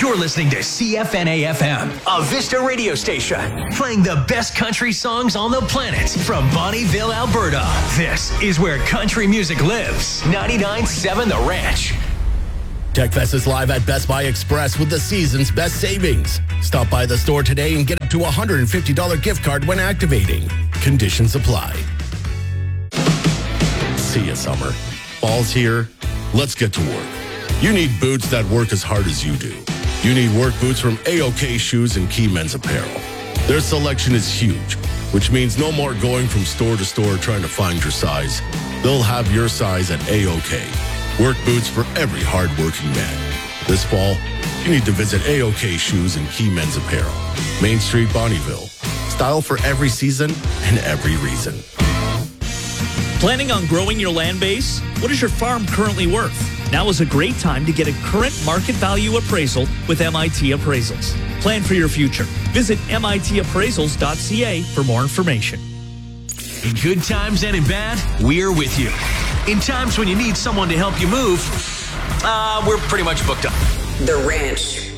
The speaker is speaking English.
You're listening to CFNA-FM, a Vista radio station, playing the best country songs on the planet from Bonnyville, Alberta. This is where country music lives. 99.7 The Ranch. TechFest is live at Best Buy Express with the season's best savings. Stop by the store today and get up to a $150 gift card when activating. Conditions apply. See ya, summer. Fall's here. Let's get to work. You need boots that work as hard as you do. You need work boots from AOK Shoes and Key Men's Apparel. Their selection is huge, which means no more going from store to store trying to find your size. They'll have your size at AOK. Work boots for every hard-working man. This fall, you need to visit AOK Shoes and Key Men's Apparel. Main Street, Bonnyville. Style for every season and every reason. Planning on growing your land base? What is your farm currently worth? Now is a great time to get a current market value appraisal with MIT Appraisals. Plan for your future. Visit mitappraisals.ca for more information. In good times and in bad, we're with you. In times when you need someone to help you move, we're pretty much booked up. The Ranch.